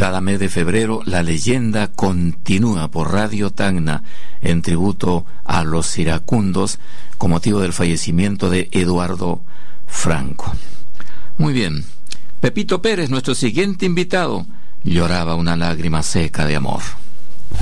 Cada mes de febrero la leyenda continúa por Radio Tacna en tributo a los iracundos con motivo del fallecimiento de Eduardo Franco. Muy bien, Pepito Pérez, nuestro siguiente invitado, lloraba una lágrima seca de amor.